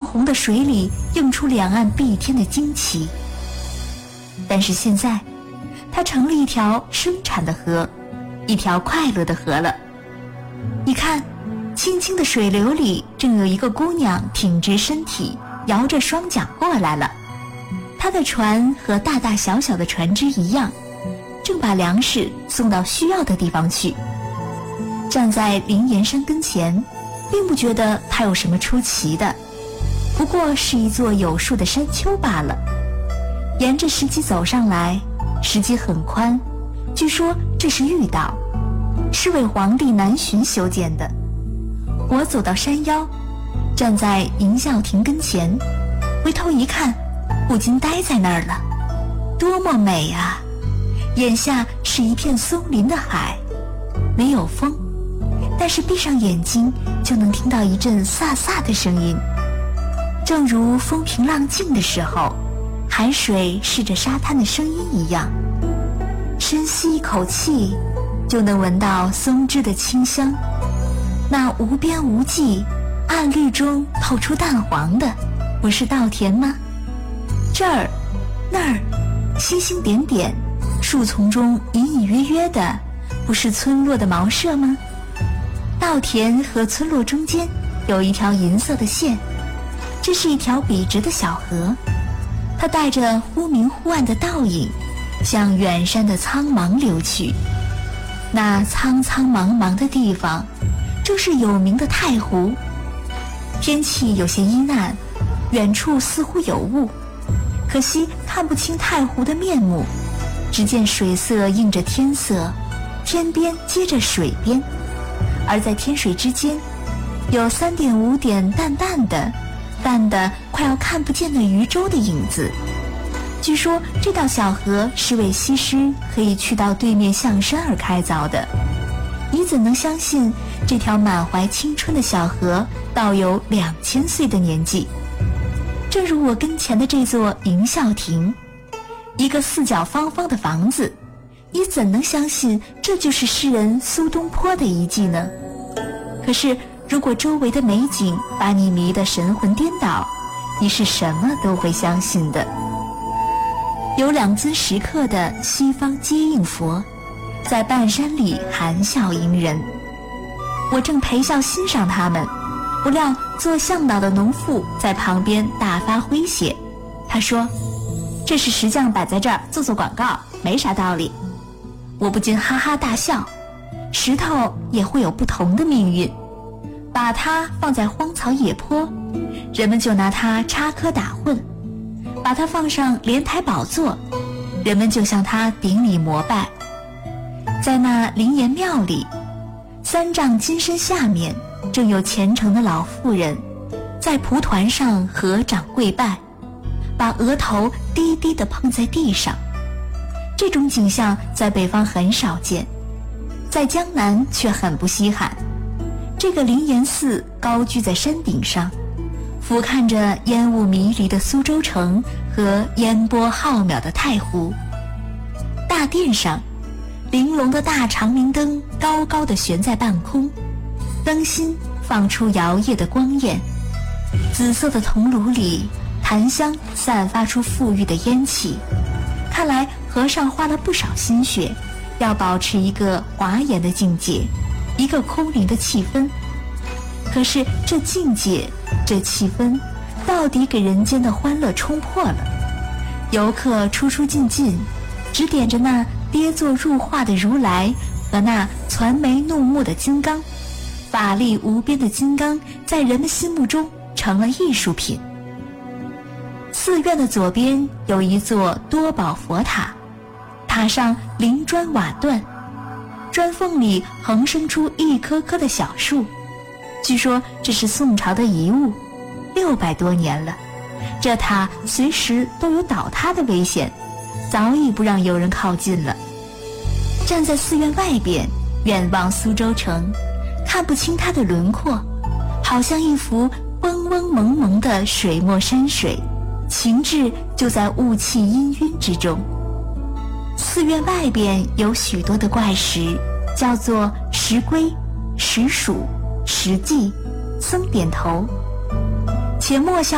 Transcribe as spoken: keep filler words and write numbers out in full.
红的水里映出两岸碧天的惊奇。但是现在，它成了一条生产的河，一条快乐的河了。你看，清清的水流里正有一个姑娘挺直身体，摇着双桨过来了。她的船和大大小小的船只一样，正把粮食送到需要的地方去。站在灵岩山跟前，并不觉得它有什么出奇的，不过是一座有树的山丘罢了。沿着石级走上来，石级很宽，据说这是御道，是为皇帝南巡修建的。我走到山腰，站在迎孝亭跟前，回头一看，不禁呆在那儿了。多么美啊！眼下是一片松林的海，没有风，但是闭上眼睛就能听到一阵飒飒的声音，正如风平浪静的时候，海水试着沙滩的声音一样。深吸一口气，就能闻到松枝的清香，那无边无际、暗绿中透出淡黄的，不是稻田吗？这儿那儿星星点点，树丛中隐隐约约的，不是村落的茅舍吗？稻田和村落中间有一条银色的线，这是一条笔直的小河，它带着忽明忽暗的倒影，向远山的苍茫流去。那苍苍茫茫的地方，正是有名的太湖。天气有些阴暗，远处似乎有雾，可惜看不清太湖的面目，只见水色映着天色，天边接着水边，而在天水之间，有三点五点淡淡的、淡的快要看不见的渔舟的影子。据说这道小河是为西施可以去到对面象山而开凿的，你怎能相信这条满怀青春的小河倒有两千岁的年纪？正如我跟前的这座迎孝亭，一个四角方方的房子，你怎能相信这就是诗人苏东坡的遗迹呢？可是如果周围的美景把你迷得神魂颠倒，你是什么都会相信的。有两尊石刻的西方接应佛，在半山里含笑迎人。我正陪笑欣赏他们，不料做向导的农妇在旁边大发诙谐。他说：“这是石匠摆在这儿做做广告，没啥道理。”我不禁哈哈大笑。石头也会有不同的命运，把它放在荒草野坡，人们就拿它插科打诨；把它放上莲台宝座，人们就向它顶礼膜拜。在那灵岩庙里，三丈金身下面正有虔诚的老妇人在蒲团上合掌跪拜，把额头低低地碰在地上。这种景象在北方很少见，在江南却很不稀罕。这个灵岩寺高居在山顶上，俯瞰着烟雾迷离的苏州城和烟波浩渺的太湖。大殿上，玲珑的大长明灯高高地悬在半空，灯芯放出摇曳的光焰。紫色的铜炉里，檀香散发出馥郁的烟气。看来和尚花了不少心血，要保持一个华严的境界，一个空灵的气氛。可是这境界，这气氛，到底给人间的欢乐冲破了。游客出出进进，只点着那跌坐入画的如来和那攒眉怒目的金刚。法力无边的金刚在人们心目中成了艺术品。寺院的左边有一座多宝佛塔，塔上棂砖瓦缎，砖缝里横生出一棵棵的小树。据说这是宋朝的遗物，六百多年了，这塔随时都有倒塌的危险，早已不让游人靠近了。站在寺院外边，远望苏州城，看不清它的轮廓，好像一幅嗡嗡蒙蒙的水墨山水，情致就在雾气氤氲之中。寺院外边有许多的怪石，叫做石龟、石鼠、石髻、僧点头。且莫笑